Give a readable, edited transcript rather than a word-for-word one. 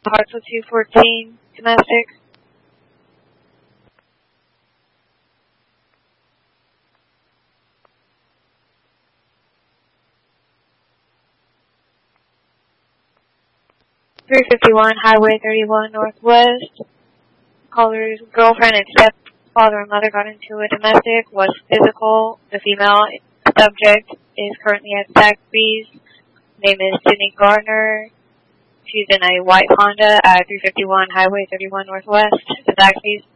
Hartsville 214, domestic. .351 Highway 31 Northwest. Caller's girlfriend and stepfather and mother got into a domestic, was physical. The female subject is currently at Zaxby's. Name is Sydney Gardner. She's in a white Honda at 351 Highway 31 Northwest. The Zaxby's.